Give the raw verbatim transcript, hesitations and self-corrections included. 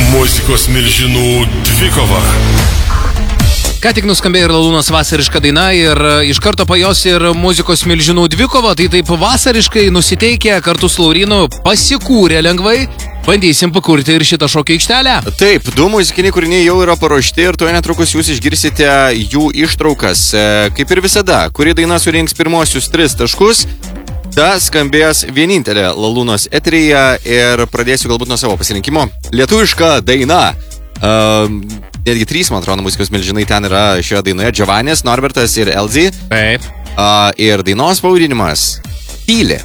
Muzikos milžinų dvikova. Ką tik nuskambėjo ir Lalūnos vasariška daina ir iš karto po jos ir muzikos milžinų dvikova, tai taip vasariškai nusiteikę kartu su Laurynu pasikūrė lengvai. Bandysim pakurti ir šitą šokio aikštelę. Taip, du muzikiniai kūriniai jau yra paruošti ir tuoj netrukus jūs išgirsite jų ištraukas. Kaip ir visada, kuri daina surinks pirmosius tris taškus, ta skambės vienintelė Lalūnos eteryje ir pradėsiu galbūt nuo savo pasirinkimo. Lietuviška daina. Uh, netgi trys, man atrodo, muzikos milžinai ten yra šioje dainoje. Giovannis, Norbertas ir Elzy. Taip. Uh, ir dainos pavadinimas Tyli.